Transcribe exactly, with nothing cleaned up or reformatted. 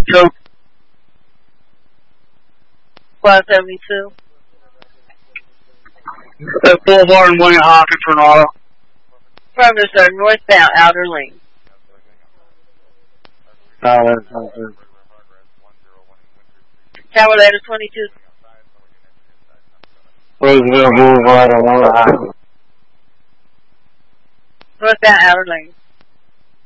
Two. five seventy-two. Boulevard and William Hawkins, Renata. Affirmative, sir. Northbound, Outer Lane. Oh, that's not good. Tower letter twenty-two. Roosevelt Boulevard and William Hawkins. Northbound, Outer Lane.